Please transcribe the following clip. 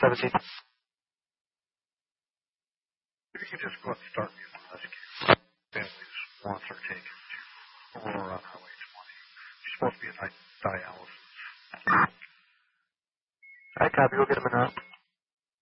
17. If you could just go ahead and start using rescue. Families wants her taken to Aurora on Highway 20. She's supposed to be in dialysis. Alright, copy. We'll get him in route.